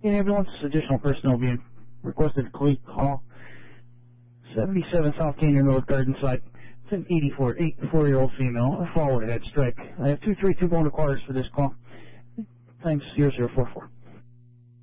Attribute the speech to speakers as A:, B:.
A: Lincoln Ambulance. Additional personnel being requested to call 77 South Canyon Road, Garden Site. It's an 84-year-old female, a forward head strike. I have 232 going to quarters for this call. Times 0044.